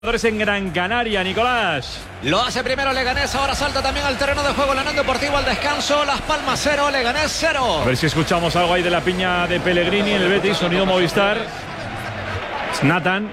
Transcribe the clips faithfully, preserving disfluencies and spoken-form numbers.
En Gran Canaria, Nicolás. Lo hace primero Leganés, ahora salta también al terreno de juego la Unión Deportivo al descanso. Las Palmas cero, Leganés cero. A ver si escuchamos algo ahí de la piña de Pellegrini en el Betis, sonido Movistar. Nathan.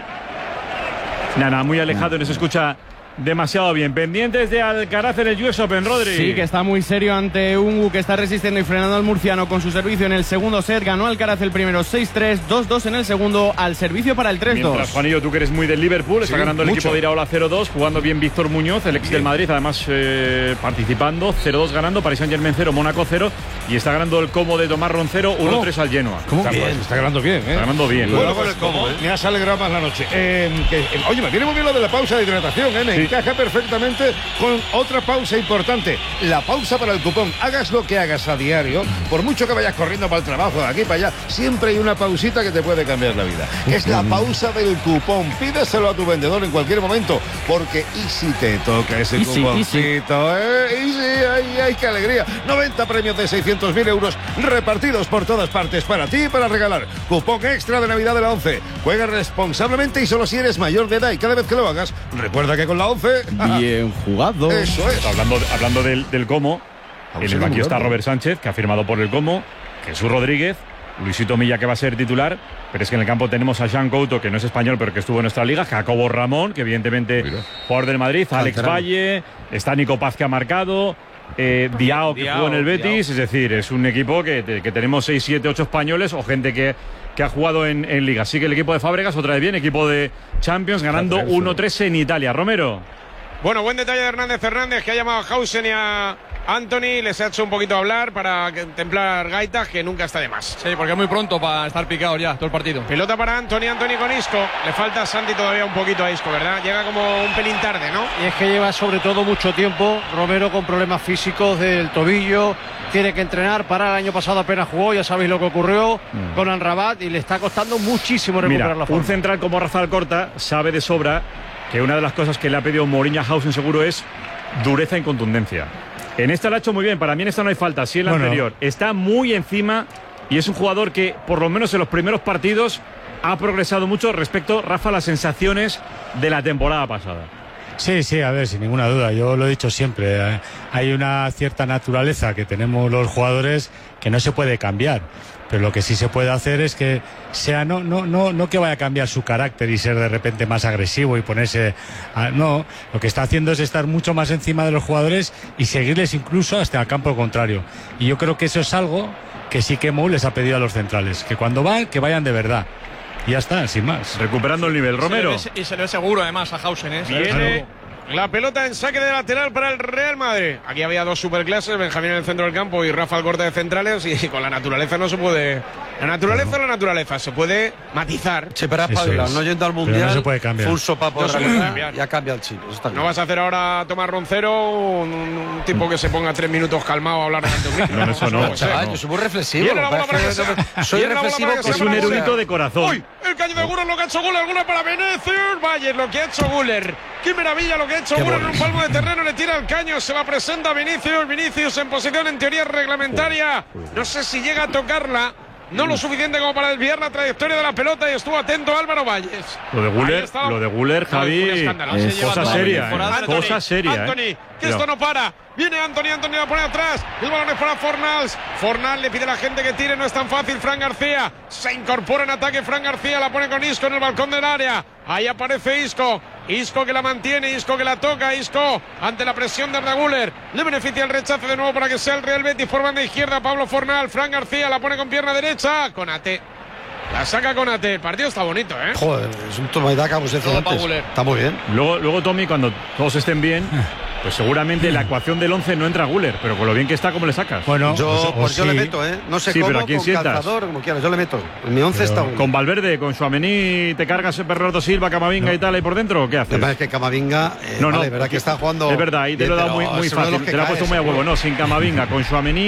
Nada, muy alejado y no se escucha demasiado bien. Pendientes de Alcaraz en el U S Open, Rodri. Sí, que está muy serio ante Ungu, que está resistiendo y frenando al murciano con su servicio en el segundo set. Ganó Alcaraz el primero seis tres, dos dos en el segundo, al servicio para el tres dos. Mientras, Juanillo, tú que eres muy del Liverpool, está sí, ganando el mucho. equipo de Iraola cero dos, jugando bien Víctor Muñoz, el ex del Madrid, además eh, participando, cero dos ganando, Paris Saint-Germain cero, Mónaco cero, y está ganando el Como de Tomás Roncero uno tres al Genoa. ¿Cómo? Está, Bien. Está ganando bien, ¿eh? Está ganando bien. Bueno, pues, ¿cómo? Me has alegrado más la noche. Eh, que, eh, oye, me viene muy bien lo de la pausa de hidratación, ¿eh? Me Sí. encaja perfectamente con otra pausa importante. La pausa para el cupón. Hagas lo que hagas a diario, por mucho que vayas corriendo para el trabajo, de aquí para allá, siempre hay una pausita que te puede cambiar la vida. Es la pausa del cupón. Pídeselo a tu vendedor en cualquier momento, porque y si te toca ese Easy, cuponcito, ¿eh? Y sí, ay, ay, qué alegría. noventa premios de seiscientos mil euros repartidos por todas partes para ti y para regalar. Cupón extra de Navidad de la ONCE. Juega responsablemente y solo si eres mayor de edad, y cada vez que lo hagas, recuerda que con la ONCE... Bien jugado. Eso es. Hablando, hablando del, del Como, Vamos en el a banquillo está jugarlo. Robert Sánchez, que ha firmado por el Como, Jesús Rodríguez, Luisito Milla, que va a ser titular, pero es que en el campo tenemos a Jean Couto, que no es español, pero que estuvo en nuestra liga, Jacobo Ramón, que evidentemente Mira. jugador del Madrid, Alex Canterano. Valle, está Nico Paz, que ha marcado, eh, Diao, que Diao, jugó en el Betis, Diao. es decir, es un equipo que, que tenemos seis, siete, ocho españoles o gente que, que ha jugado en, en liga. Así que el equipo de Fábregas, otra vez bien, equipo de Champions, ganando uno tres en Italia. Romero. Bueno, buen detalle de Hernández Hernández, que ha llamado a Hausen y a Anthony, les ha hecho un poquito hablar para que- templar gaitas, que nunca está de más. Sí, porque es muy pronto para estar picados ya todo el partido. Pelota para Anthony, Anthony con Isco. Le falta a Santi todavía un poquito a Isco, ¿verdad? Llega como un pelín tarde, ¿no? Y es que lleva sobre todo mucho tiempo Romero con problemas físicos del tobillo, tiene que entrenar, para el año pasado apenas jugó, ya sabéis lo que ocurrió Mm. con Amrabat y le está costando muchísimo recuperar Mira, la forma. un central como Rafael Corta sabe de sobra que una de las cosas que le ha pedido Mourinho a Hausen seguro es dureza y contundencia. En esta lo ha hecho muy bien, para mí en esta no hay falta, sí en la Bueno. anterior. Está muy encima y es un jugador que por lo menos en los primeros partidos ha progresado mucho respecto, Rafa, a las sensaciones de la temporada pasada. Sí, sí, a ver, sin ninguna duda. Yo lo he dicho siempre. eh, Hay una cierta naturaleza que tenemos los jugadores que no se puede cambiar. Pero lo que sí se puede hacer es que sea no no no no que vaya a cambiar su carácter y ser de repente más agresivo y ponerse a- no, lo que está haciendo es estar mucho más encima de los jugadores y seguirles incluso hasta el campo contrario. Y yo creo que eso es algo que sí que Mou les ha pedido a los centrales, que cuando van que vayan de verdad. Y ya está, sin más. Recuperando el nivel, Romero. Se le ve- y se le ve seguro además a Hausen, ¿eh? Viene la pelota en saque de lateral para el Real Madrid. Aquí había dos superclases, Benjamín en el centro del campo y Rafa Alcorta de centrales, y con la naturaleza no se puede... La naturaleza es la naturaleza, se puede matizar. Sí, pero es Eso espabilado, es. no yendo al Pero mundial. no se puede cambiar. Full sopa por No se puede cambiar. ya cambia el chip. Eso está No claro. vas a hacer ahora a Tomás Roncero, un, un tipo que se ponga tres minutos calmado a hablar delante de un micro. No, eso no. puede ser. Chaval, yo soy muy reflexivo. Viene lo la que bola para pasa que es que sea. Soy Viene la bola reflexivo para que con Es sea un para que erudito de corazón. ¡Uy! El caño de Guller, lo que ha hecho Guller, Guller para Vinicius. Vaya, lo que ha hecho Guller. ¡Qué maravilla lo que ha hecho Qué Guller en un bonito. palmo de terreno! Le tira el caño, se la presenta a Vinicius. Vinicius en posición en teoría reglamentaria. No sé si llega a tocarla. No lo suficiente como para desviar la trayectoria de la pelota y estuvo atento Álvaro Valles. Lo de Ahí Guller, está. lo de Guller, No, Javi, un escándalo. es Se lleva cosa toda la seria, temporada. eh. Anthony, cosa seria. Anthony, eh. que esto Cuidado. no para. Viene Anthony, Anthony la pone atrás. El balón es para Fornals. Fornals le pide a la gente que tire, no es tan fácil. Fran García se incorpora en ataque. Fran García la pone con Isco en el balcón del área. Ahí aparece Isco. Isco que la mantiene, Isco que la toca. Isco ante la presión de Arda Güler. Le beneficia el rechace de nuevo para que sea el Real Betis por banda izquierda. Pablo Fornals. Fran García la pone con pierna derecha. Conate. La saca Conate. El partido está bonito, ¿eh? Joder, es un toma y daca, como se decía Todo pa' antes. Guller. Está muy bien. Luego, luego, Tommy, cuando todos estén bien, pues seguramente en la ecuación del once no entra Guller, pero con lo bien que está, ¿cómo le sacas? Bueno, Yo, o- o pues yo le sí. meto, ¿eh? No sé Sí, cómo, pero ¿a quién con sientas? calzador, como quieras, yo le meto. En mi once Pero está Guller. Con Valverde, con Suamení, ¿te cargas Bernardo Silva, Camavinga y tal ahí por dentro? ¿O qué Lo haces? que pasa es que Camavinga, eh, No, no, vale, verdad que está jugando. Es verdad, ahí te lo he dado pero muy, muy es uno de fácil. los que Te lo ha cae, puesto muy a huevo. seguro. No, sin Camavinga, con Suamení,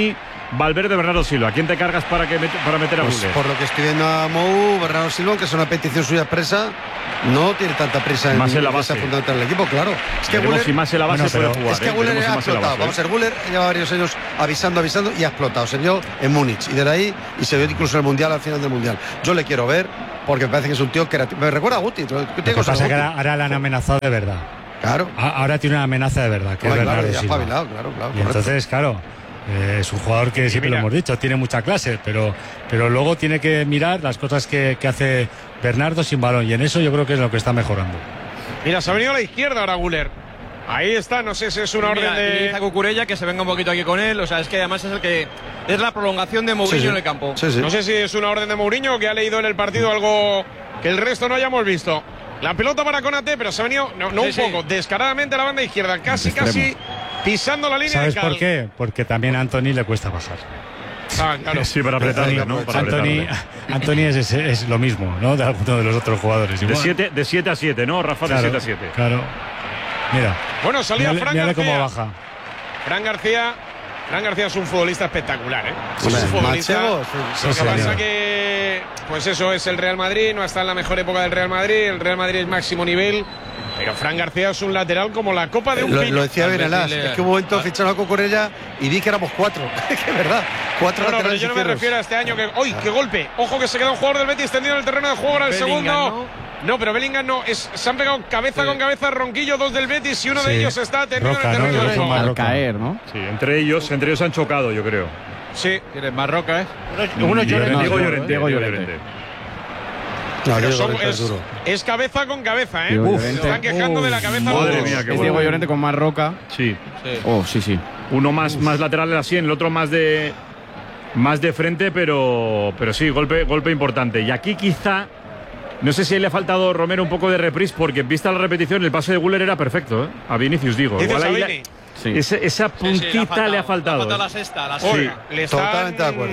Valverde, Bernardo Silva. ¿Quién te cargas para, que met para meter a Pues Guller? por lo que estoy viendo a Mou, Bernardo Silva, que es una petición suya expresa, no tiene tanta prisa en Más en la esa base. fundamental del equipo, claro. Es que Veremos Guller, si más en la base Bueno, puede pero jugar. es que ¿eh? Guller Veremos si ha más en la explotado. base, Vamos a ¿eh? ver, Guller lleva varios años avisando, avisando y ha explotado. Se vio en Múnich y desde ahí, y se vio incluso en el Mundial, al final del Mundial. Yo le quiero ver porque me parece que es un tío que me recuerda a Guti. Lo que pasa es que ahora, ahora la han amenazado de verdad. Claro. A- Ahora tiene una amenaza de verdad, que Bueno, es claro, Bernardo ya Silva. espabilado, claro, claro. Y correcto. entonces, claro, eh, es un jugador que siempre lo mira. hemos dicho, tiene mucha clase, pero, pero luego tiene que mirar las cosas que, que hace Bernardo sin balón, y en eso yo creo que es lo que está mejorando. Mira, se ha venido a la izquierda ahora Guller. Ahí está, no sé si es una Mira, orden y le de. dice a Cucurella que se venga un poquito aquí con él. O sea, es que además es el que es la prolongación de Mourinho Sí, sí. en el campo. Sí, sí. No sé si es una orden de Mourinho o que ha leído en el partido algo que el resto no hayamos visto. La pelota para Konaté, pero se ha venido, no, no Sí, un sí. poco, descaradamente a la banda izquierda, casi, Extremo. casi pisando la línea ¿Sabes de cal. por qué? Porque también a Anthony le cuesta pasar. Ah, claro. Sí, para apretarle, ¿no? Para Anthony, apretarle. Anthony es, es, es lo mismo, ¿no? De alguno de los otros jugadores. De Igual. siete de siete a siete, ¿no, Rafa? De Claro, siete a siete. claro. Mira, Bueno, salía mírale, Fran mírale García. cómo baja. Fran García. Fran García es un futbolista espectacular, ¿eh? Es un Hombre, futbolista. Manchego, Sí, Lo que señor. pasa que, pues eso es el Real Madrid, no está en la mejor época del Real Madrid, el Real Madrid es máximo nivel, pero Fran García es un lateral como la copa de un Lo, pino. lo decía Benelas, es que un momento ficharon a Cucurella y vi que éramos cuatro. que es verdad, cuatro No, no, pero laterales yo no me izquierdos. refiero a este año que. ¡Uy, qué golpe! Ojo que se queda un jugador del Betis tendido en el terreno de juego ahora el Bellingham, segundo. No, pero Bellingham no, es, se han pegado cabeza Sí. con cabeza Ronquillo, dos del Betis y uno de Sí. ellos está tendido Roca, en el ¿no? terreno de Yo juego. creo Al Marroca. caer, ¿no? Sí, entre ellos, entre ellos han chocado, yo creo. Sí, Tienes Marroca, ¿eh? Uno Llorente. Diego no, Llorente. Diego Diego Llorente. Llorente. No, pero Diego son- Llorente es es, duro. es cabeza con cabeza, ¿eh? Diego Se Llorente. están quejando de la cabeza. Madre los dos. mía, qué Es bueno. Diego Llorente con más roca. Sí. Oh, sí, sí. Uno más, más lateral así, el otro más de más de frente, pero, pero sí, golpe, golpe importante. Y aquí quizá, no sé si le ha faltado Romero un poco de reprise, porque vista la repetición, el pase de Guller era perfecto, ¿eh? A Vinicius digo. Dices Igual a ahí la- Vini. Sí. ese- esa Sí, sí, puntita le ha faltado. Le ha faltado la sexta, la Oye, sexta. le están- Totalmente de acuerdo.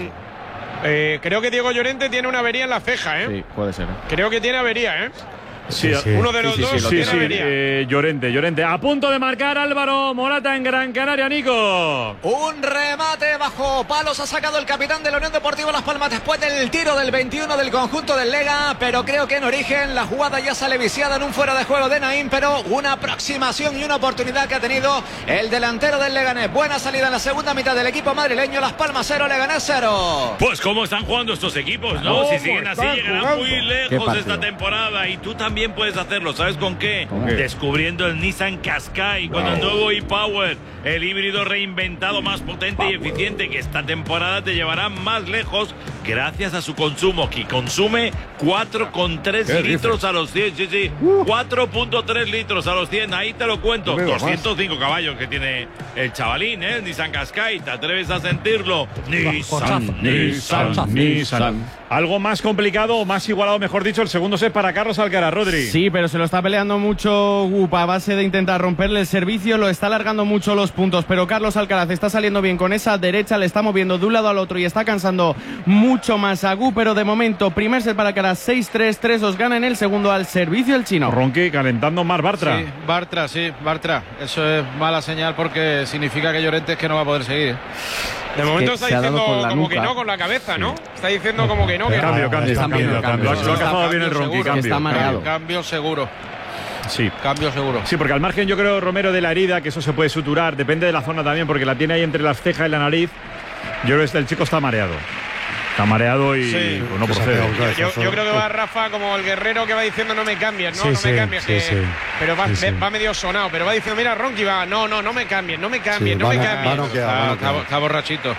Eh, creo que Diego Llorente tiene una avería en la ceja, ¿eh? Sí, puede ser. Creo que tiene avería, ¿eh? Sí, Sí, sí. Uno de los Sí, sí, dos sí, lo Sí, tiene sí, avería. eh, Llorente, Llorente. A punto de marcar Álvaro Morata en Gran Canaria, Nico. Un remate bajo palos ha sacado el capitán de la Unión Deportiva Las Palmas después del tiro del veintiuno del conjunto del Lega, pero creo que en origen la jugada ya sale viciada en un fuera de juego de Naín, pero una aproximación y una oportunidad que ha tenido el delantero del Leganés. Buena salida en la segunda mitad del equipo madrileño, Las Palmas cero, Leganés cero. Pues cómo están jugando estos equipos, ¿no? ¿Cómo Si siguen así, están llegarán jugando? muy Qué lejos partido. esta temporada. Y tú también puedes hacerlo. ¿Sabes con qué? ¿Con qué? Descubriendo el Nissan Qashqai con el nuevo e-Power, el híbrido reinventado más potente y eficiente que esta temporada te llevará más lejos gracias a su consumo, que consume cuatro coma tres ¿Qué litros dices? a los cien. Sí, sí, cuatro punto tres litros a los cien. Ahí te lo cuento. No veo más. doscientos cinco caballos que tiene el chavalín, ¿eh? El Nissan Qashqai. ¿Te atreves a sentirlo? Nissan, Nissan, Nissan. Algo más complicado, o más igualado, mejor dicho, el segundo set para Carlos Alcaraz, Rodri. Sí, pero se lo está peleando mucho Gup a base de intentar romperle el servicio, lo está alargando mucho los puntos, pero Carlos Alcaraz está saliendo bien con esa derecha, le está moviendo de un lado al otro y está cansando mucho más a Gup, pero de momento, primer set para Alcaraz, seis tres, tres dos, gana en el segundo al servicio el chino. Ronqui calentando más Bartra. Sí, Bartra, sí, Bartra. Eso es mala señal porque significa que Llorente es que no va a poder seguir. De momento que está se ha dado diciendo con la como nuca. que no con la cabeza, ¿no? Está diciendo como que no. Que Cambio, no. cambio, Está cambio, bien, cambio. cambio. Lo ha- Lo ha cazado bien el Cambio Ronqui, seguro. cambio. Está mareado. Cambio seguro. Sí. Cambio seguro. Sí, porque al margen yo creo, Romero, de la herida, que eso se puede suturar, depende de la zona también, porque la tiene ahí entre las cejas y la nariz. Yo creo que el chico está mareado. Está mareado y Sí. pues no Que se ha procede. pegado un Yo, cabezazo. yo creo que va Rafa como el guerrero que va diciendo no me cambies, no, Sí, no sí, me cambies. sí, que- sí. Pero va, Sí, sí. va medio sonado, pero va diciendo, mira, Ronqui va, no, no, no me cambies, no me cambies, Sí, no me va a- cambies. va a noquear, va a Está, noquear. está- está borrachito.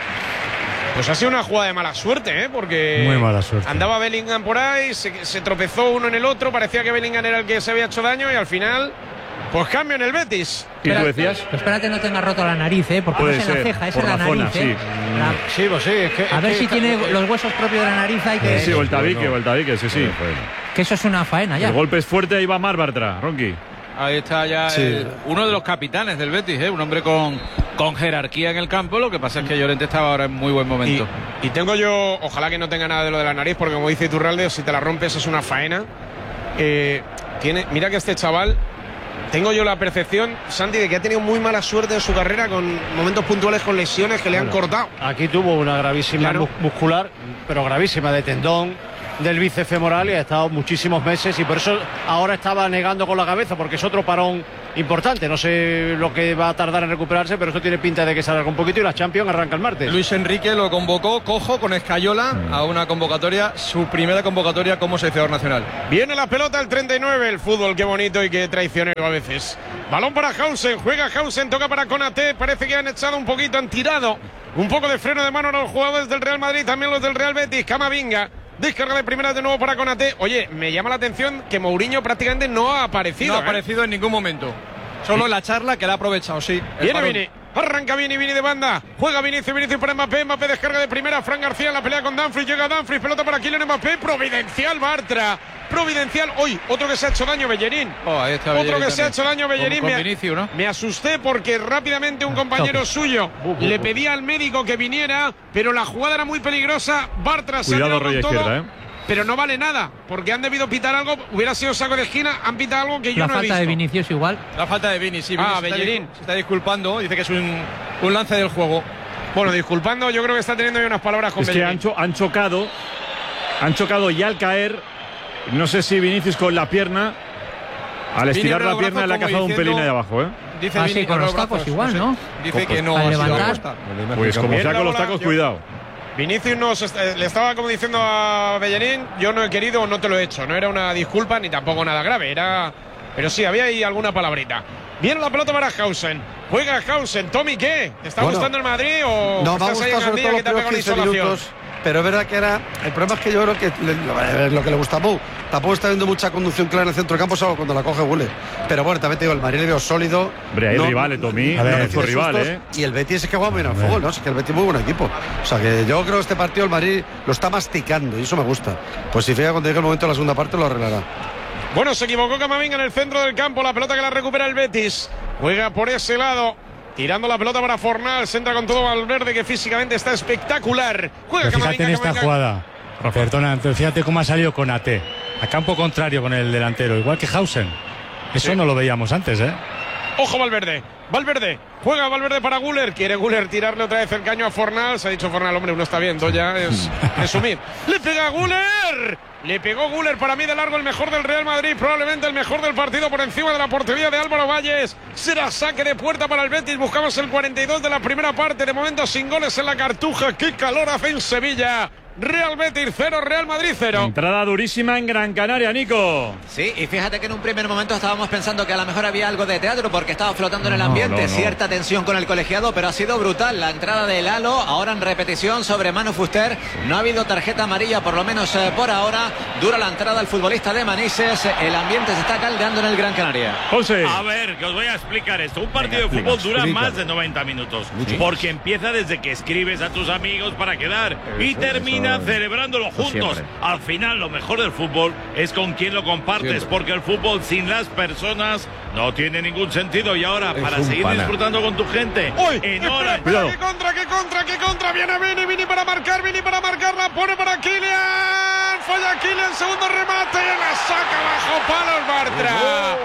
Pues ha sido una jugada de mala suerte, ¿eh? Porque Muy mala suerte. andaba Bellingham por ahí, se, se tropezó uno en el otro, parecía que Bellingham era el que se había hecho daño y al final, pues cambio en el Betis. ¿Y tú decías? Pero espérate no tenga roto la nariz, ¿eh? Porque Puede no es en la ser, ceja, es por en la, la zona, nariz, sí. ¿eh? La- Sí, pues sí. Es que, a es ver que si está- tiene los huesos propios de la nariz, hay que... Sí, o el tabique, o el tabique, sí, sí. Que eso es una faena ya. El golpe es fuerte, ahí va Mar Bartra, Ronqui. Ahí está ya Sí. el- uno de los capitanes del Betis, ¿eh? Un hombre con, con jerarquía en el campo. Lo que pasa es que Llorente estaba ahora en muy buen Y, momento. y tengo yo, ojalá que no tenga nada de lo de la nariz, porque como dice Iturralde, si te la rompes es una faena. Eh, tiene, mira que este chaval tengo yo la percepción, Santi, de que ha tenido muy mala suerte en su carrera con momentos puntuales con lesiones que le bueno, han cortado. Aquí tuvo una gravísima claro. muscular, pero gravísima, de tendón del bíceps femoral, y ha estado muchísimos meses, y por eso ahora estaba negando con la cabeza, porque es otro parón importante. No sé lo que va a tardar en recuperarse, pero esto tiene pinta de que se alarga un poquito, y la Champions arranca el martes. Luis Enrique lo convocó cojo con Escayola a una convocatoria, su primera convocatoria como seleccionador nacional. Viene la pelota el treinta y nueve, el fútbol, qué bonito y qué traicionero a veces. Balón para Hausen, juega Hausen, toca para Konaté, parece que han echado un poquito, han tirado un poco de freno de mano a los jugadores del Real Madrid, también los del Real Betis. Camavinga, descarga de primera de nuevo para Konaté. Oye, me llama la atención que Mourinho prácticamente no ha aparecido. No ha ¿eh? aparecido en ningún momento. Solo en la charla que la ha aprovechado, sí. Viene Vini, arranca Vini, Vini de banda. Juega Vinicius, Vinicius para Mbappé. Mbappé descarga de primera. Fran García en la pelea con Dumfries. Llega Dumfries, pelota para Kylian Mbappé. Providencial Bartra. Providencial. Hoy, otro que se ha hecho daño, Bellerín. Oh, ahí está otro Bellerín que también. se ha hecho daño, Bellerín. Con, con me, Vinicius, ¿no? me asusté porque rápidamente un compañero Toque. suyo le pedía al médico que viniera, pero la jugada era muy peligrosa. Bartra se ha Cuidado, tirado con rollo todo, izquierda, ¿eh? pero no vale nada, porque han debido pitar algo. Hubiera sido saco de esquina, han pitado algo que yo La no he falta visto. de Vinicius igual. La falta de Vini, sí. Vini Ah, se está Bellerín. discul- se está disculpando, dice que es un, un lance del juego. Bueno, disculpando, yo creo que está teniendo ahí unas palabras con Es que Bellerín. han, cho- han chocado, han chocado y al caer, no sé si Vinicius con la pierna, al Vini estirar abre la los pierna brazos le ha como cazado un diciendo- pelín ahí abajo, ¿eh? Dice Ah, Vini, sí, con abre los tacos brazos, igual, sé. ¿no? Dice que no Al ha sido levantar. aposta. Pues como Bien sea la con los bola, tacos, yo- cuidado. Vinicius nos est- le estaba como diciendo a Bellerín, yo no he querido o no te lo he hecho. No era una disculpa ni tampoco nada grave, era... Pero sí, había ahí alguna palabrita. Viene la pelota para Hausen. Juega Hausen. Tommy, ¿qué? ¿Te está Bueno, gustando el Madrid o No, me ha estás ahí en gustado sobre Gandía todo que los te ha pegado primeros una quince insolación? minutos, pero es verdad que era... El problema es que yo creo que le- lo que le gusta a Pau, tampoco está viendo mucha conducción clara en el centro del campo, salvo cuando la coge Guller. Pero bueno, también te digo, el Madrid le veo sólido. Hombre, hay rivales, Tommy, no a ver, tiene es tu rival, sustos, ¿eh? Y el Betis es que juega muy bien al fútbol, ¿no? Es que el Betis es muy buen equipo. O sea que yo creo que este partido el Madrid lo está masticando y eso me gusta. Pues si fija cuando llegue el momento de la segunda parte lo arreglará. Bueno, se equivocó Camavinga en el centro del campo. La pelota que la recupera el Betis. Juega por ese lado. Tirando la pelota para Fornals. Entra con todo Valverde, que físicamente está espectacular. Juega Pero fíjate Camavinga. en esta Camavinga. jugada. Perdona, pero fíjate cómo ha salido con A T. A campo contrario con el delantero, igual que Hausen. Eso Sí. no lo veíamos antes, ¿eh? Ojo Valverde. Valverde. Juega Valverde para Guller. Quiere Guller tirarle otra vez el caño a Fornals. Ha dicho Fornals, hombre, uno está viendo ya. Es resumir. Le pega Guller. Le pegó Guller, para mí de largo el mejor del Real Madrid, probablemente el mejor del partido por encima de la portería de Álvaro Valles. Será saque de puerta para el Betis. Buscamos el cuarenta y dos de la primera parte. De momento sin goles en la Cartuja. ¡Qué calor hace en Sevilla! Real Betis cero, Real Madrid cero. Entrada durísima en Gran Canaria, Nico. Sí, y fíjate que en un primer momento estábamos pensando que a lo mejor había algo de teatro porque estaba flotando en el No, ambiente, no, no. cierta tensión con el colegiado, pero ha sido brutal la entrada de Lalo, ahora en repetición sobre Manu Fuster. No ha habido tarjeta amarilla, por lo menos eh, por ahora. Dura la entrada al futbolista de Manises. El ambiente se está caldeando en el Gran Canaria. José. A ver, que os voy a explicar esto. Un partido Venga, de fútbol explica, dura explica. más de noventa minutos. Porque empieza desde que escribes a tus amigos para quedar y Eso, termina eso. celebrándolo juntos. siempre. Al final, lo mejor del fútbol es con quien lo compartes, Siempre. porque el fútbol sin las personas no tiene ningún sentido. Y ahora, Es para un seguir pana. disfrutando con tu gente, ¡Uy! en Espera, hora. espera, ¡qué contra, qué contra, qué contra! Viene Vini, Vini para marcar, Vini para marcar, la pone para Kylian. Falla Kylian, segundo remate y la saca bajo palos Bartra.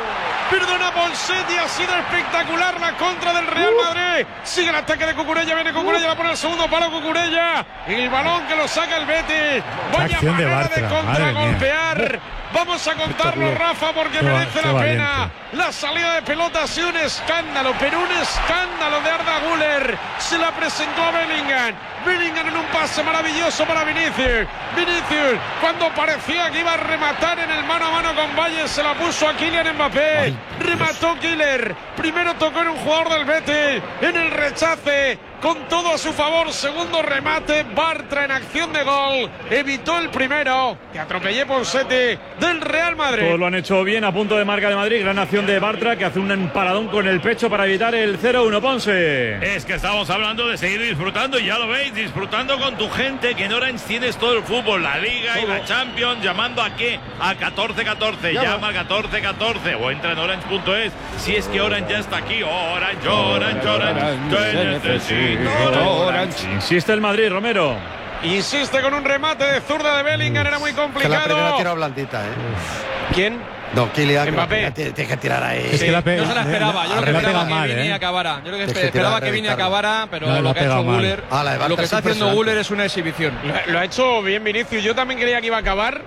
Perdona Ponseti, ha sido espectacular la contra del Real Madrid. Sigue el ataque de Cucurella, viene Cucurella, la pone el segundo palo Cucurella. El balón que lo saca el Betis. Vaya acción de manera de, Bartra, madre mía. contragolpear. Vamos a contarlo, Espectacular. Rafa, porque Qué va- merece qué la valiente. pena. La salida de pelota ha sido un escándalo, pero un escándalo de Arda Güler. Se la presentó a Bellingham. Bellingham en un pase maravilloso para Vinicius. Vinicius, cuando parecía que iba a rematar en el mano a mano con Valles, se la puso a Kylian Mbappé. Remató Killer. Primero tocó en un jugador del Betis. En el rechace, con todo a su favor. Segundo remate, Bartra en acción de gol. Evitó el primero. Que atropellé Ponseti del Real Madrid. Todos lo han hecho bien, a punto de marca de Madrid. Gran acción de Bartra, que hace un emparadón con el pecho para evitar el cero uno, Ponce. Es que estamos hablando de seguir disfrutando, y ya lo veis, disfrutando con tu gente, que en Orange tienes todo el fútbol, la Liga y la Champions. ¿Llamando a qué? A catorce catorce. Llama. Llama al catorce catorce o entra en orange punto es. Si es que Orange ya está aquí. Orange, Orange, Orange. Te necesito. Orange. Insiste el Madrid, Romero. Insiste con un remate de zurda de Bellingham, era muy Que la complicado. primera tira blandita, ¿eh? ¿Quién? No, Kylian, Mbappé. tienes que tirar ahí. Es que la pe- No se la esperaba. Yo creo que la esperaba pega mal, que Vini ¿eh? acabara. Yo creo que Es que esperaba tirar, que Vini reventarlo. acabara, pero No, la lo que ha pega hecho mal. Güler, Ah, la de Barca lo que es está haciendo impresionante. Güler es una exhibición. Lo, lo ha hecho bien Vinicius. Yo también creía que iba a acabar.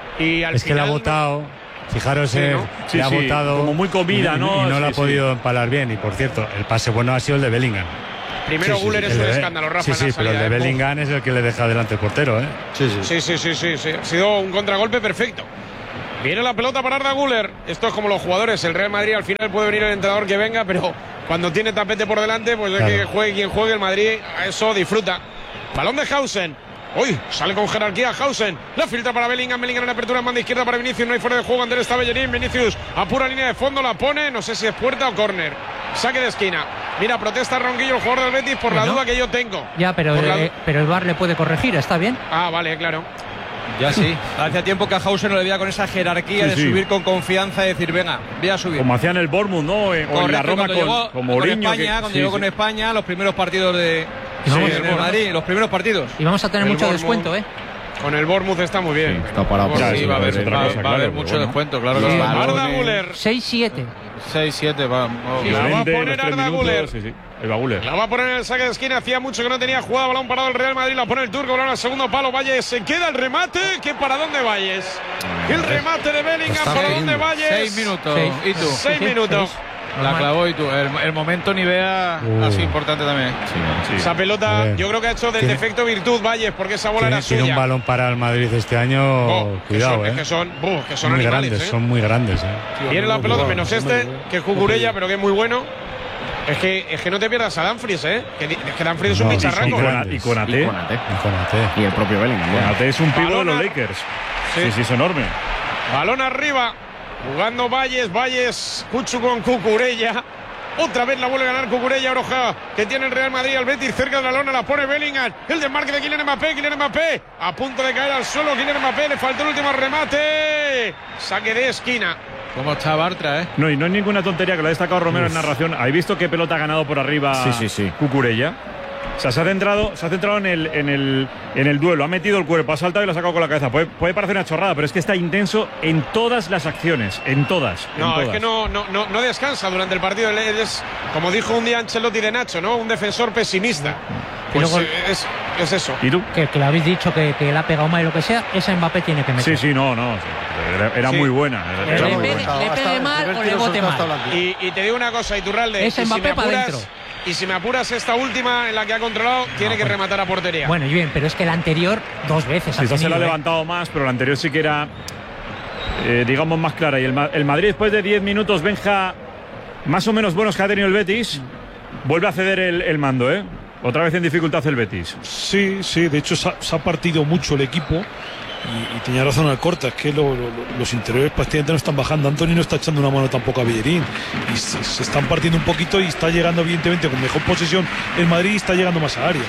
Y al Es que le ha final, votado. Fijaros, Sí, eh, ¿no? le Sí, ha sí, votado. como muy comida, y- ¿no? Y, no Sí, lo ha sí. podido empalar bien. Y por cierto, el pase bueno ha sido el de Bellingham. Primero Sí, sí, Güler sí, es el un de- escándalo, Rafa. Sí, en la sí, pero el salida, de ¿eh? Bellingham es el que le deja delante el portero, ¿eh? Sí, sí. Sí, sí, sí, sí, sí. Ha sido un contragolpe perfecto. Viene la pelota para Arda Güler. Esto es como los jugadores. El Real Madrid al final puede venir el entrenador que venga, pero cuando tiene tapete por delante, pues es Claro. que juegue quien juegue. El Madrid a eso disfruta. Balón de Hausen. Uy, sale con jerarquía Hausen. La filtra para Bellingham. Bellingham en apertura en banda izquierda para Vinicius. No hay fuera de juego. Andrés está Bellerín. Vinicius a pura línea de fondo. La pone. No sé si es puerta o córner. Saque de esquina. Mira, protesta Ronquillo, el jugador del Betis, por la Bueno. duda que yo tengo. Ya, pero, Por la- eh, pero el V A R le puede corregir, está bien. Ah, vale, claro. Ya sí. Hacía tiempo que a Hauser no le veía con esa jerarquía Sí, de sí. subir con confianza y decir, venga, voy a subir. Como hacían el Bournemouth, ¿no? Eh, O en la Correcto, Roma cuando con, llegó con con Mourinho. España, que- cuando sí, llegó sí. con España, los primeros partidos de, Y vamos- de Madrid, los primeros partidos. Y vamos a tener El mucho Bournemouth. descuento, ¿eh? Con el Bournemouth está muy bien. Está parado por Ya, Sí, eso va a haber, es otra va, cosa, va a haber claro, mucho pero bueno. descuento, claro. Sí, que sí. balones. Arda Güler. seis siete. seis siete, va. oh. La va a Llorente, poner los tres Arda minutos, Güler. Sí, sí. Ahí va Güler. La va a poner en el saque de esquina. Hacía mucho que no tenía jugada. Balón parado el Real Madrid. La pone el turco. Balón al segundo palo. Valles se queda el remate. ¿Qué para dónde Valles? El remate de Bellingham. Está ¿Para bien. dónde Valles? Seis minutos. Seis. ¿Y tú? Seis Sí, sí, minutos. seis. La Normal. clavó y tú. El, el momento ni vea Uh. así importante también. Sí. Esa pelota, A ver. yo creo que ha hecho del Tiene- defecto virtud Valles, porque esa bola Tiene, era tiene suya. un balón para el Madrid este año. Oh, que Cuidado, son, ¿eh? es que son, buh, que son muy animales, grandes, ¿eh? son muy grandes, ¿eh? Viene la pelota, menos este, que es Cucurella, pero que es muy bueno. Es que, es que no te pierdas a Danfries, ¿eh? Que, di- es que Danfries es un No, Y bicharraco. con, y con Ate. Y Konate. Y Konate. Y el propio Bellingham. ya. Konate es un pivo de los Balona. Lakers. Sí. Sí, sí, es enorme. Balón arriba, jugando Valles, Valles, Cuchu con Cucurella. Otra vez la vuelve a ganar Cucurella, Oroja, que tiene el Real Madrid, al Betis cerca de la lona, la pone Bellingham. El desmarque de Kylian Mbappé, Kylian Mbappé, a punto de caer al suelo, Kylian Mbappé, le faltó el último remate. Saque de esquina. ¿Cómo está Bartra, eh? No, y no es ninguna tontería que lo ha destacado Romero en narración. ¿Habéis visto qué pelota ha ganado por arriba Sí, sí, sí. Cucurella? O sea, se ha centrado, se ha centrado en, el, en, el, en el duelo, ha metido el cuerpo, ha saltado y lo ha sacado con la cabeza. Puede, puede parecer una chorrada, pero es que está intenso en todas las acciones, en todas. en No, es todas. que no, no, no, no descansa durante el partido. Él es, como dijo un día Ancelotti de Nacho, ¿no? Un defensor pesimista. Y Pues luego- eh, es, es eso. ¿Y tú? Que, que le habéis dicho que, que le ha pegado mal y lo que sea, esa Mbappé tiene que meter. Sí, sí, no, no. Era, era Sí. muy buena. Le Era muy pegue- buena. le pegue mal o le bote mal. Y, y te digo una cosa, Iturralde. Ese y si Mbappé me pa' apuras- dentro. Y si me apuras esta última en la que ha controlado, tiene que rematar a portería. Bueno, y bien, pero es que la anterior dos veces. ha Quizás se la ha tenido, ¿eh? levantado más, pero la anterior sí que era, eh, digamos, más clara. Y el, Ma- el Madrid, después de diez minutos, Benja, más o menos buenos que ha tenido el Betis, vuelve a ceder el, el mando, ¿eh? Otra vez en dificultad el Betis. Sí, sí, de hecho se ha, se ha partido mucho el equipo y, y tenía razón Alcorta, es que lo- lo- los interiores prácticamente no están bajando. Anthony no está echando una mano tampoco a Bellerín y se, se están partiendo un poquito y está llegando evidentemente con mejor posesión el Madrid y está llegando más a área.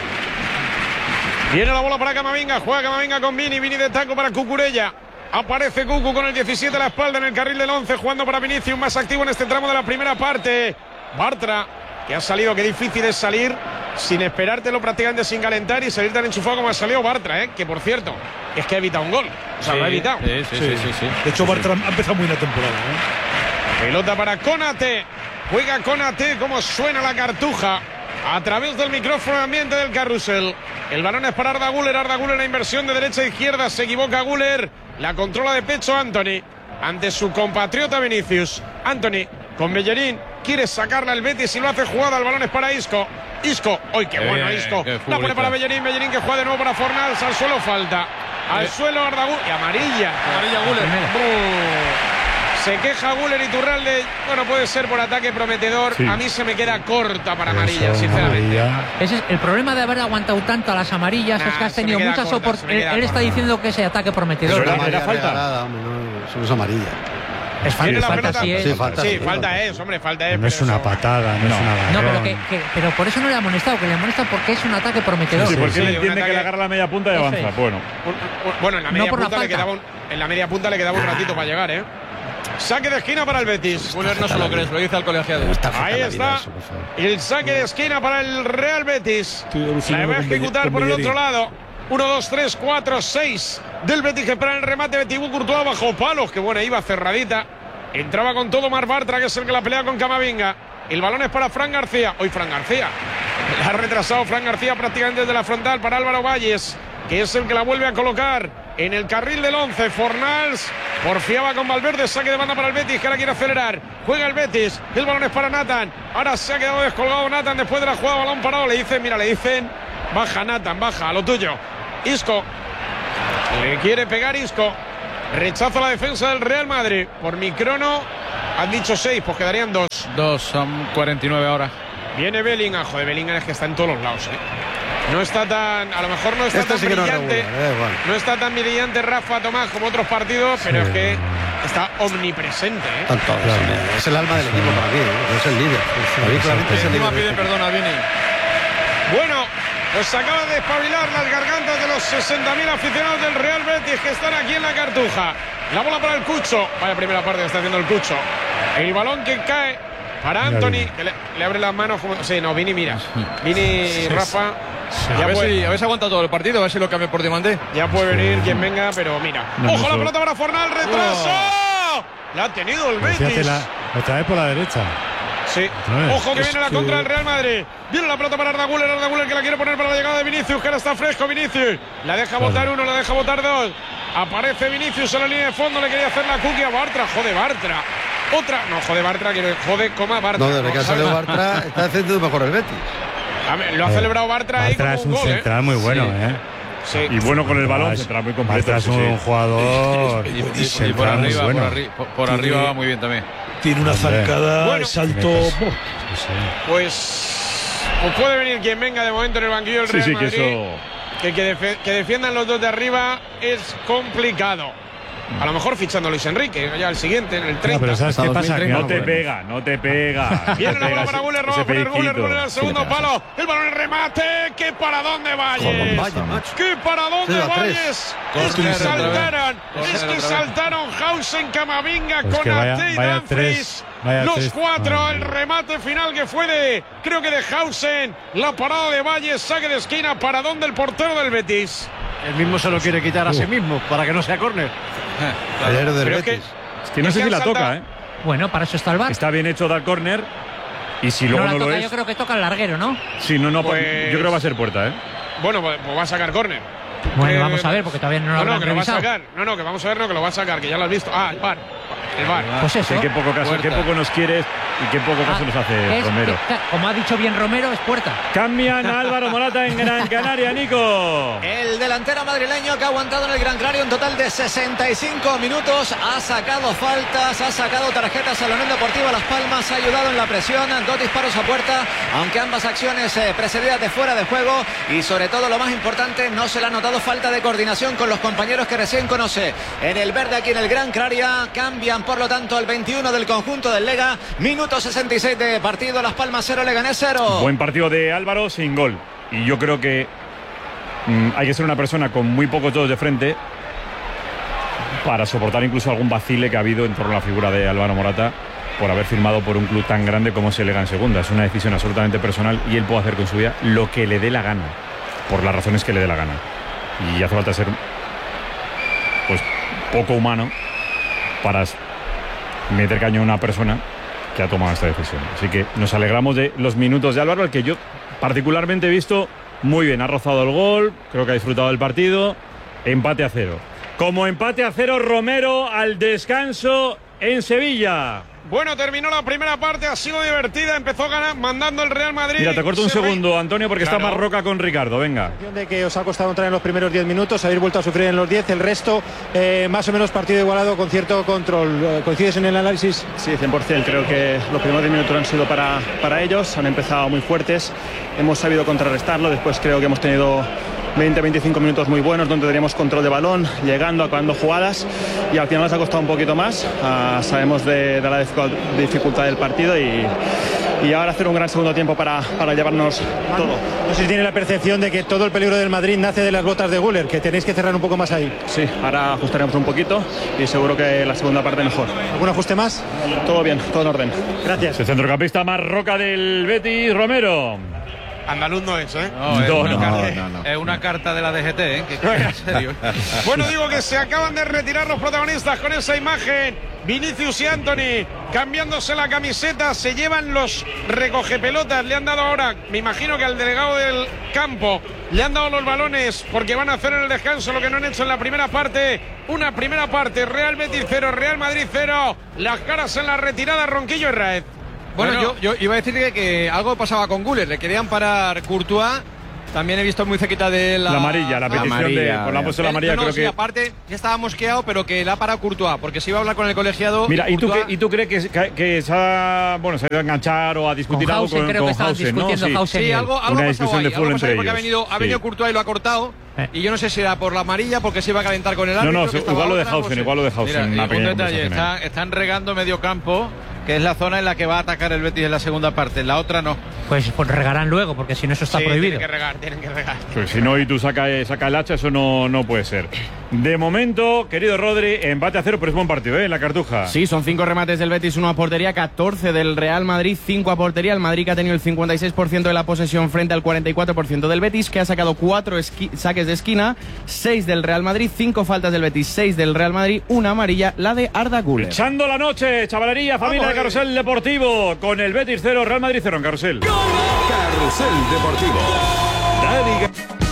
Viene la bola para Camavinga, juega Camavinga con Vini, Vini de taco para Cucurella. Aparece Cucu con el diecisiete a la espalda en el carril del once, jugando para Vinicius, más activo en este tramo de la primera parte. Bartra, que ha salido, qué difícil es salir sin esperártelo, prácticamente sin calentar y salir tan enchufado como ha salido Bartra, ¿eh? Que por cierto, es que ha evitado un gol. O sea, lo ha evitado. Sí, sí, sí, sí, sí. De hecho, Bartra ha empezado muy bien la temporada, ¿eh? Pelota para Konate. Juega Konate, como suena la cartuja. A través del micrófono ambiente del carrusel. El balón es para Arda Güler. Arda Güler, la inversión de derecha a izquierda. Se equivoca Güler. La controla de pecho Anthony. Ante su compatriota Vinicius. Anthony con Bellerín. Quiere sacarla el Betis y lo hace jugada. El balón es para Isco. Isco. ¡Ay, qué, Qué bueno bien, Isco! qué La pone futbolista. para Bellerín. Bellerín que juega de nuevo para Fornals. Al suelo falta. Al Eh. suelo Arda Güler. Y amarilla. Amarilla Güler. Buh. Se queja Güler y Turralde. Bueno, puede ser por ataque prometedor. Sí. A mí se me queda corta para Eso, amarilla, sinceramente. amarilla. Ese es el problema de haber aguantado tanto a las amarillas, Nah, es que has se me tenido queda muchas corta, se me oportunidades. queda Él, él está corta. diciendo que ese ataque prometedor. Pero Era era falta. regalada, hombre, no, eso no es amarilla. Es falta, Tiene la falta pelota. sí es. Sí, falta. Sí, sí, falta es, hombre, falta es. No es pero una eso- patada, no, es un agarrón. No, pero, que, que- pero por eso no le ha amonestado, que le amonesta porque es un ataque prometedor. Sí, porque sí, él un entiende ataque- que le agarra la media punta y Eso avanza. es. Bueno, Un- un- Bueno, en la No media por la punta le falta. quedaba un, en la media punta le quedaba un ratito para llegar, ¿eh? Saque de esquina para el Betis. Güler no se lo crees, lo dice al colegiado. Ahí está. Y el saque de esquina para el Real Betis. Estoy La alucinando va a con Belle- ejecutar con por el Bellerín. otro lado. uno, dos, tres, cuatro, seis del Betis que espera el remate de Thibaut Courtois bajo palos. Que buena iba cerradita. Entraba con todo Marc Bartra, que es el que la pelea con Camavinga. El balón es para Fran García. Hoy Fran García. La ha retrasado Fran García prácticamente desde la frontal para Álvaro Valles, que es el que la vuelve a colocar en el carril del once. Fornals porfiaba con Valverde, saque de banda para el Betis, que ahora quiere acelerar. Juega el Betis, el balón es para Nathan. Ahora se ha quedado descolgado Nathan después de la jugada, balón parado. Le dicen, mira, le dicen, baja Nathan, baja, a lo tuyo. Isco, le quiere pegar Isco. Rechaza la defensa del Real Madrid. Por mi crono han dicho seis, pues quedarían dos. Dos, son cuarenta y nueve ahora. Viene Bellingham, joder, Bellingham es que está en todos los lados, ¿eh? No está tan, a lo mejor no está este tan sí que no brillante, regula, eh, bueno. no está tan brillante Rafa Tomás como otros partidos, pero Sí. es que está omnipresente, ¿eh? Tanto, es, es el alma del equipo para mí, ¿eh? Es el líder. Para mí, claramente, es el Encima líder. pide perdón a Vini. Bueno, pues acaba de espabilar las gargantas de los sesenta mil aficionados del Real Betis que están aquí en la Cartuja. La bola para el Cucho. Vaya primera parte que está haciendo el Cucho. El balón que cae para Anthony, que le, le abre las manos como... Sí, no, Vini, mira. Vini, Rafa... Ya a, ver si, a ver si aguanta todo el partido, a ver si lo cambia por Diamante. Ya puede venir quien venga, pero mira. No, ¡Ojo no, la no. pelota para Fornal! ¡Retraso! Oh. La ha tenido el Pues Betis. fíjate la, otra vez por la derecha. Sí. Otra vez. Ojo que Es viene la que- contra del Real Madrid. Viene la pelota para Arda Güler. Arda Güler que la quiere poner para la llegada de Vinicius, que ahora está fresco Vinicius. La deja Claro. botar uno, la deja botar dos. Aparece Vinicius en la línea de fondo. Le quería hacer la cookie a Bartra. Jode Bartra. Otra. No, jode Bartra. Quiere jode, coma Bartra. No, desde que ha salido Bartra está haciendo mejor el Betis. A ver, lo ha celebrado Bartra ahí Bartra como es un un gol, central ¿eh? muy bueno, Sí. ¿eh? Sí. Y bueno con el balón, Bartra central muy completo. Bartra es sí, un sí. jugador Y, y- y por central muy arriba, bueno. por, arri- por- por Tiene- arriba va muy bien también. Tiene una Hombre. zancada, Bueno. salto. Sí, ¡buah! sí. Pues, pues puede venir quien venga de momento en el banquillo del Sí, Real sí, que Madrid. eso. Que, que, defe- que defiendan los dos de arriba es complicado. A lo mejor fichando a Luis Enrique, ya el siguiente, en el No, treinta. pero ¿sabes qué pasa? Que No no, te pega, no te pega. no Viene te la bola pega para ese- Guller, ese roba para Guller, periquito. Guller al segundo Sí, palo. El balón en remate. ¡Qué paradón de Con Valles! Valle, macho. ¡Qué paradón Sí, de a tres. Valles! Es que Córner otra vez. saltaron, Córner es que otra vez. saltaron Hausen, Camavinga, Pues que vaya- Konate y vaya Dumfries. tres, vaya Los tres. cuatro, Madre el mía. remate final que fue de, creo que de Hausen. La parada de Valles, saque de esquina, paradón del portero del Betis. El mismo se lo quiere quitar a sí Uh. mismo para que no sea córner. El héroe del Pero es que, Betis. Es que no Es sé que si han la toca, saltado. ¿eh? Bueno, para eso está el bar. Está bien hecho dar córner. Y si No luego la no, lo toca, es. yo creo que toca el larguero, ¿no? Sí, no, no, Pues- yo creo que va a ser puerta, ¿eh? bueno, pues, pues va a sacar córner. Bueno, Eh, vamos a ver, porque todavía no lo No, no, habrán que lo va a revisado. sacar. No, no, que vamos a ver, no, que lo va a sacar, que ya lo has visto. Ah, el bar. El bar. Pues eso. Sí, qué poco caso, Puerta. qué poco nos quieres y qué poco caso Ah, nos hace es Romero. que, como ha dicho bien Romero, es puerta. Cambian a Álvaro Morata en Gran Canaria, Nico. El delantero madrileño que ha aguantado en el Gran Canaria un total de sesenta y cinco minutos, ha sacado faltas, ha sacado tarjetas a la Unión Deportiva Las Palmas, ha ayudado en la presión, dos disparos a puerta, aunque ambas acciones eh, precedidas de fuera de juego, y sobre todo lo más importante, no se le ha notado falta de coordinación con los compañeros que recién conoce. En el verde aquí en el Gran Canaria cambian por lo tanto al veintiuno del conjunto del Lega, minuto sesenta y seis de partido, Las Palmas cero, Leganés cero. Buen partido de Álvaro sin gol. Y yo creo que mm, hay que ser una persona con muy pocos dedos de frente para soportar incluso algún vacile que ha habido en torno a la figura de Álvaro Morata por haber firmado por un club tan grande como es el Lega en segunda. Es una decisión absolutamente personal y él puede hacer con su vida lo que le dé la gana, por las razones que le dé la gana. Y hace falta ser pues poco humano para meter caño a una persona que ha tomado esta decisión. Así que nos alegramos de los minutos de Álvaro, al que yo particularmente he visto muy bien. Ha rozado el gol, creo que ha disfrutado del partido. Empate a cero. Como empate a cero, Romero al descanso en Sevilla. Bueno, terminó la primera parte, ha sido divertida, empezó ganar, mandando el Real Madrid. Mira, te corto un Se re- segundo, Antonio, porque Claro. está más roca con Ricardo. Venga. De que os ha costado entrar en los primeros diez minutos, habéis vuelto a sufrir en los diez, el resto eh, más o menos partido igualado con cierto control. Eh, ¿Coincides en el análisis? Sí, cien por ciento. Creo que los primeros diez minutos han sido para, para ellos, han empezado muy fuertes, hemos sabido contrarrestarlo, después creo que hemos tenido veinte a veinticinco minutos muy buenos donde teníamos control de balón, llegando, acabando jugadas, y al final nos ha costado un poquito más. Ah, sabemos de, de la dificu- dificultad del partido y, y ahora hacer un gran segundo tiempo para, para llevarnos todo. No sé si tiene la percepción de que todo el peligro del Madrid nace de las botas de Güler, que tenéis que cerrar un poco más ahí. Sí, ahora ajustaremos un poquito y seguro que la segunda parte mejor. ¿Algún ajuste más? Todo bien, todo en orden. Gracias. El centrocampista más roca del Betis, Romero. Andaluz no es, ¿eh? No, es, No, una no, carta, no, no. es una carta de la D G T, ¿eh? Que, que- en serio. Bueno, digo que se acaban de retirar los protagonistas con esa imagen Vinicius y Antony cambiándose la camiseta, se llevan los recogepelotas, le han dado ahora, me imagino que al delegado del campo le han dado los balones porque van a hacer en el descanso lo que no han hecho en la primera parte. Una primera parte, Real Betis cero, Real Madrid cero, las caras en la retirada, Ronquillo y Raez. Bueno, bueno yo, yo iba a decir que, que algo pasaba con Guller, le querían parar Courtois. También he visto muy cerquita de la... La amarilla, la petición la amarilla, de... Por la puesta la amarilla, no, no, creo sí, que... aparte, ya estaba mosqueado, pero que la ha parado Courtois, porque se iba a hablar con el colegiado... Mira, ¿y, Courtois... tú, qué, ¿y tú crees que, que, que se ha, bueno, se ha ido a enganchar o a discutir con algo Hausen, con, creo con que Hausen, ¿no? Sí, Hausen sí, algo, algo una ha discusión pasado de ahí, fútbol algo entre porque ellos. ha venido, ha venido sí. Courtois y lo ha cortado, eh. y yo no sé si era por la amarilla, porque se iba a calentar con el árbitro. No, no, que igual lo de otra, Hausen, no sé. igual lo de Hausen. Mira, una y un detalle, ¿eh? están, están regando medio campo, que es la zona en la que va a atacar el Betis en la segunda parte, la otra no. Pues, pues regarán luego, porque si no eso está sí, prohibido. Tienen que regar, tienen que regar. Pues si no y tú saca, saca el hacha, eso no, no puede ser. De momento, querido Rodri, empate a cero, pero es buen partido, ¿eh? En la Cartuja. Sí, son cinco remates del Betis, uno a portería, catorce del Real Madrid, cinco a portería. El Madrid que ha tenido el cincuenta y seis por ciento de la posesión frente al cuarenta y cuatro por ciento del Betis, que ha sacado cuatro saques de esquina, seis del Real Madrid, cinco faltas del Betis, seis del Real Madrid, una amarilla, la de Arda Güler. Echando la noche, chavalería, familia Vamos, de Carrusel Deportivo, con el Betis cero, Real Madrid cero en Carrusel. Carrusel Deportivo. Dani.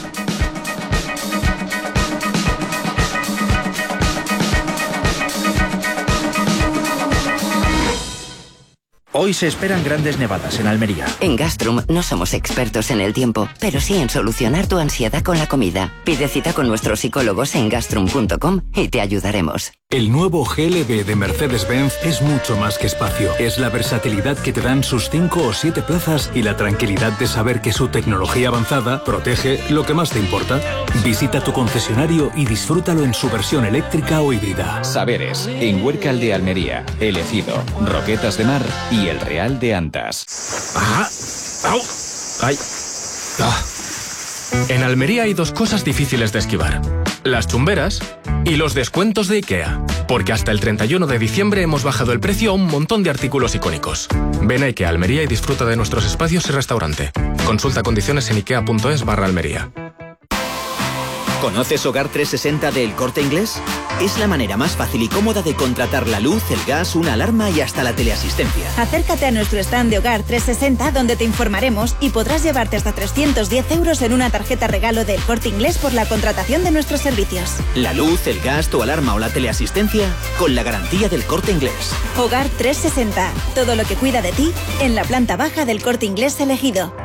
Hoy se esperan grandes nevadas en Almería. En Gastrum no somos expertos en el tiempo, pero sí en solucionar tu ansiedad con la comida. Pide cita con nuestros psicólogos en gastrum punto com y te ayudaremos. El nuevo G L B de Mercedes-Benz es mucho más que espacio. Es la versatilidad que te dan sus cinco o siete plazas y la tranquilidad de saber que su tecnología avanzada protege lo que más te importa. Visita tu concesionario y disfrútalo en su versión eléctrica o híbrida. Saberes, en Huércal de Almería, El Ejido, Roquetas de Mar y El Real de Antas. ¡Ah! ¡Au! ¡Ay! Ah. En Almería hay dos cosas difíciles de esquivar: las chumberas y los descuentos de IKEA. Porque hasta el treinta y uno de diciembre hemos bajado el precio a un montón de artículos icónicos. Ven a IKEA Almería y disfruta de nuestros espacios y restaurante. Consulta condiciones en ikea punto es barra Almería. ¿Conoces Hogar trescientos sesenta de El Corte Inglés? Es la manera más fácil y cómoda de contratar la luz, el gas, una alarma y hasta la teleasistencia. Acércate a nuestro stand de Hogar trescientos sesenta donde te informaremos y podrás llevarte hasta trescientos diez euros en una tarjeta regalo del Corte Inglés por la contratación de nuestros servicios. La luz, el gas, tu alarma o la teleasistencia con la garantía del Corte Inglés. Hogar trescientos sesenta. Todo lo que cuida de ti en la planta baja del Corte Inglés elegido.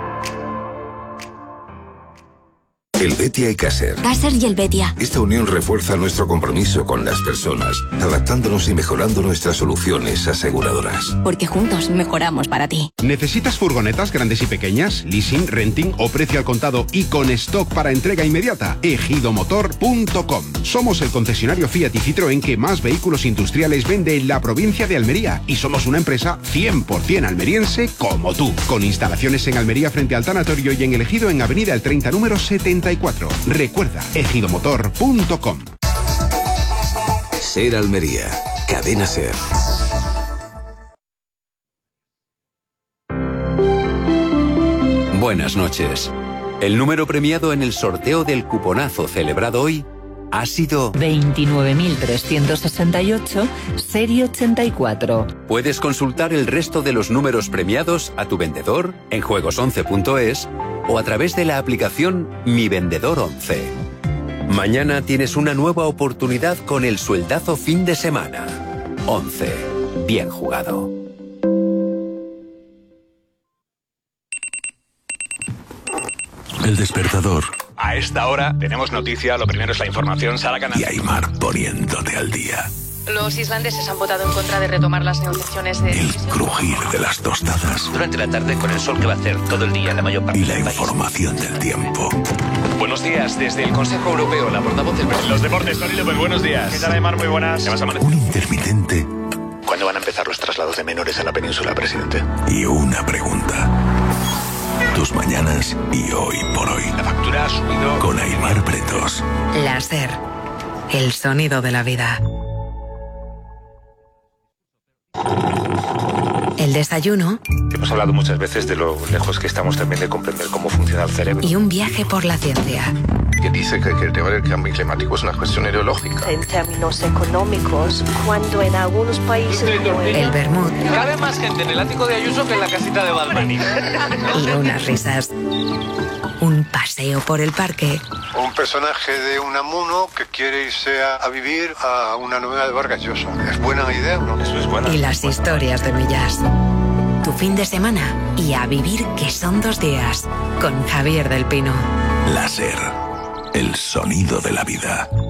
El Betia y Caser. Caser y el Betia. Esta unión refuerza nuestro compromiso con las personas, adaptándonos y mejorando nuestras soluciones aseguradoras. Porque juntos mejoramos para ti. ¿Necesitas furgonetas grandes y pequeñas, leasing, renting o precio al contado y con stock para entrega inmediata? ejido motor punto com. Somos el concesionario Fiat y Citroën que más vehículos industriales vende en la provincia de Almería y somos una empresa cien por ciento almeriense como tú. Con instalaciones en Almería frente al tanatorio y en El Ejido en Avenida El treinta número setenta y cuatro. Recuerda, ejido motor punto com. Ser Almería. Cadena Ser. Buenas noches. El número premiado en el sorteo del cuponazo celebrado hoy ha sido veintinueve mil trescientos sesenta y ocho, serie ochenta y cuatro. Puedes consultar el resto de los números premiados a tu vendedor en juegos once punto es o a través de la aplicación Mi Vendedor once. Mañana tienes una nueva oportunidad con el sueldazo fin de semana. once. Bien jugado. El despertador. A esta hora tenemos noticia, lo primero es la información, Sara Canal. Y Aymar poniéndote al día. Los islandeses han votado en contra de retomar las negociaciones de... El crujir de las tostadas. Durante la tarde con el sol que va a hacer todo el día en la mayor parte y la del país. Información del tiempo. Buenos días, desde el Consejo Europeo, la portavoz del... Los deportes, Tony López, buenos días. ¿Qué tal, Aymar? Muy buenas. ¿Qué vas a amanecer? Un intermitente. ¿Cuándo van a empezar los traslados de menores a la península, presidente? Y una pregunta. Tus mañanas y hoy por hoy. La factura ha subido. Con Aymar Pretos. Láser. El sonido de la vida. El desayuno. Hemos hablado muchas veces de lo lejos que estamos también de comprender cómo funciona el cerebro. Y un viaje por la ciencia. que dice que, que el tema del cambio climático es una cuestión ideológica. En términos económicos, cuando en algunos países como el, el vermut. Cabe más gente en el ático de Ayuso que en la casita de Balbani. Y unas risas. Un paseo por el parque. Un personaje de Unamuno que quiere irse a, a vivir a una novela de Vargas Llosa. ¿Es buena idea o no? Eso es buena. Y las historias de Millás. Tu fin de semana y a vivir que son dos días. Con Javier del Pino. Láser. El sonido de la vida.